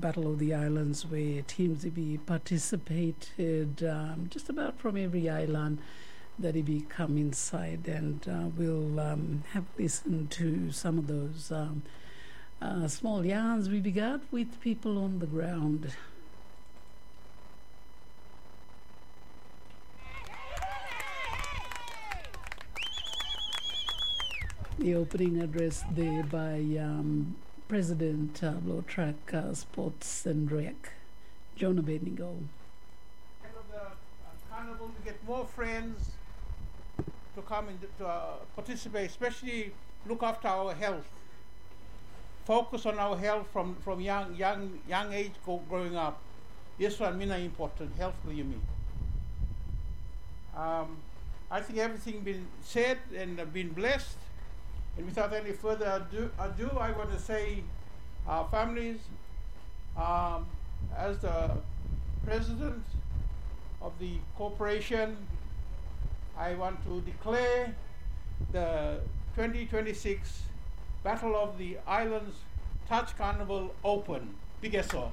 Battle of the Islands, where Teams EB participated just about from every island that EB come inside, and we'll have listened to some of those small yarns we began with people on the ground. The opening address there by President Blow Track Sports and Rec, John Abednego. End of the carnival, we get more friends to come and to participate, especially look after our health. Focus on our health from young age growing up. Yes, one mina important health for you me. I think everything been said and been blessed. And without any further ado, I want to say our families, as the president of the corporation, I want to declare the 2026 Battle of the Islands Touch Carnival open. Bigeso.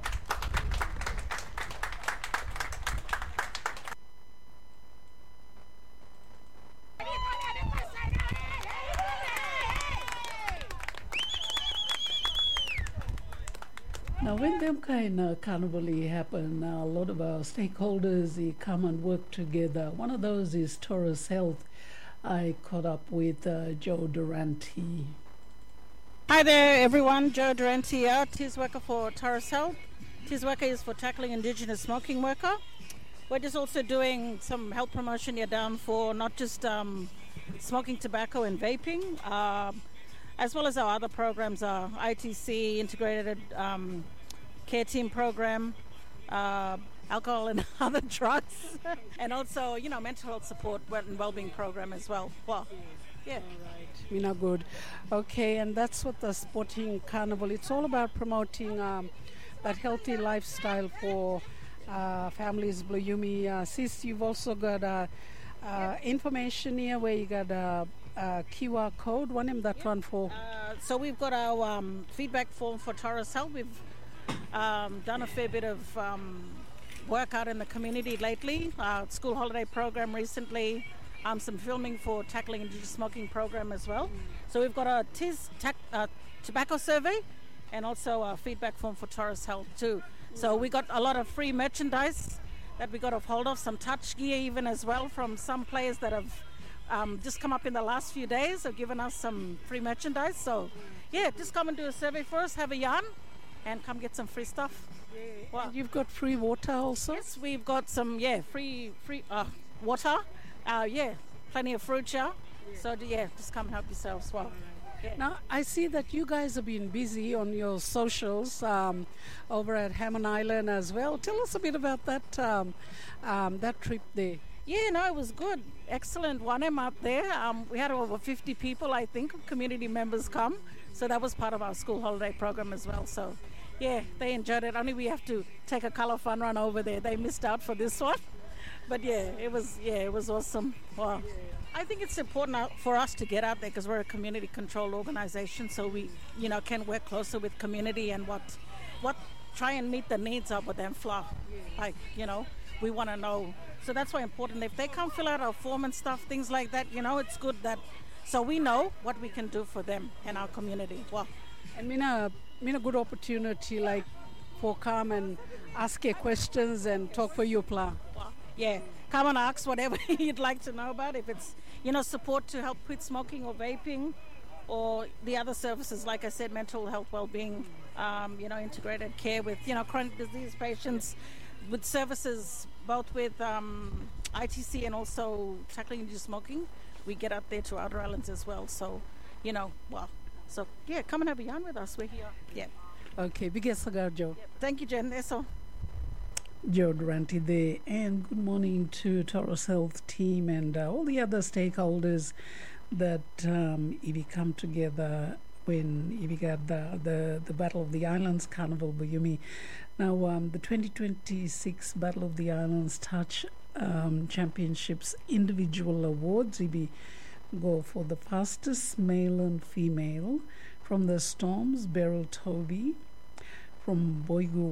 Now, when them kind of carnival happen, a lot of our stakeholders come and work together. One of those is Taurus Health. I caught up with Joe Durante. Hi there, everyone. Joe Durante here, TIS worker for Taurus Health. TIS worker is for tackling Indigenous smoking worker. We're just also doing some health promotion here down for not just smoking tobacco and vaping, as well as our other programs, our ITC, Integrated Care Team Program, alcohol and other drugs, and also, mental health support and well-being program as well. Well, yeah. All right. Mina good. Okay, and that's what the sporting carnival, it's all about promoting that healthy lifestyle for families. Bluyumi, sis, you've also got information here where you got a QR code. One name that one for. So we've got our feedback form for Taurus Health. We've done a fair bit of work out in the community lately. School holiday program recently. Some filming for tackling Indigenous smoking program as well. So we've got a TIS tobacco survey and also a feedback form for Taurus Health too. So we got a lot of free merchandise that we got a hold of, some touch gear even as well from some players that have just come up in the last few days, have given us some free merchandise. So yeah, just come and do a survey for us, have a yarn, and come get some free stuff. Yeah. Well, and you've got free water also? Yes, we've got some, free water. Plenty of fruit here. So just come help yourselves. Well, now I see that you guys have been busy on your socials over at Hammond Island as well. Tell us a bit about that that trip there. Yeah, no, it was good. Excellent. One M out there. We had over 50 people, I think, community members come. So that was part of our school holiday program as well. So yeah, they enjoyed it. Only we have to take a colour fun run over there. They missed out for this one. But it was awesome. Wow. I think it's important for us to get out there because we're a community-controlled organization, so we, can work closer with community and what try and meet the needs of them flow. Like, we want to know. So that's why important. If they come fill out our form and stuff, things like that, it's good that so we know what we can do for them and our community. Wow. And Mina good opportunity like for come and ask your questions and talk for your plan. Yeah, come and ask whatever you'd like to know about. If it's, support to help quit smoking or vaping or the other services, like I said, mental health, well-being, integrated care with, chronic disease patients, with services both with ITC and also tackling Indigenous smoking. We get up there to outer islands as well. So, So, come and have a yarn with us. We're here. Yeah. Okay, biggest cigar, Joe. Yep. Thank you, Jen. That's all. Joe Durante there, and good morning to Taurus Health team and all the other stakeholders that if come together when we got the Battle of the Islands Carnival Buyumi. Now the 2026 Battle of the Islands Touch Championships individual awards. We go for the fastest male and female from the Storms, Beryl Toby, from Boigu